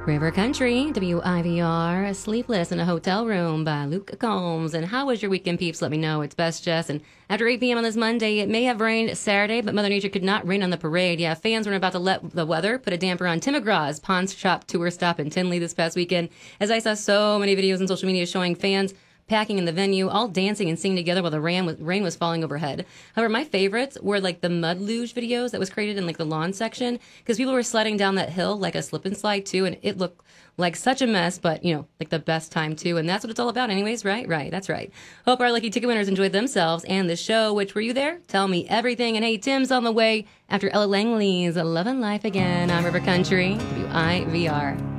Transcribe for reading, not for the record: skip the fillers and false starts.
River Country, WIVR, Sleepless in a Hotel Room by Luke Combs. And how was your weekend, peeps? Let me know. It's Best Jess. And after 8 p.m. on this Monday, it may have rained Saturday, but Mother Nature could not rain on the parade. Yeah, fans weren't about to let the weather put a damper on Tim McGraw's Pawn Shop Tour stop in Tinley this past weekend, as I saw so many videos on social media showing fans packing in the venue, all dancing and singing together while the rain was falling overhead. However, my favorites were like the mud luge videos that was created in like the lawn section, because people were sliding down that hill like a slip and slide too, and it looked like such a mess, but you know, like the best time too, and that's what it's all about anyways, right? Right, that's right. Hope our lucky ticket winners enjoyed themselves and the show, which were you there? Tell me everything, and hey, Tim's on the way after Ella Langley's Love and Life Again on River Country, WIVR.